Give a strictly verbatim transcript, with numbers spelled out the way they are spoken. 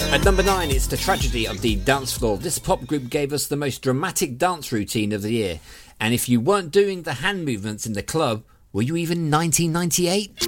At number nine, it's the tragedy of the dance floor. This pop group gave us the most dramatic dance routine of the year. And if you weren't doing the hand movements in the club, were you even nineteen ninety-eight?